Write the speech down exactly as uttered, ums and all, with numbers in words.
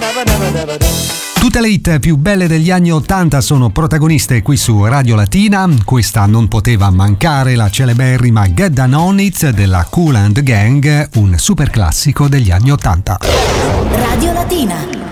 Tutte le hit più belle degli anni ottanta sono protagoniste qui su Radio Latina. Questa non poteva mancare, la celeberrima Get Down On It della Kool and the Gang, un super classico degli anni ottanta. Radio Latina.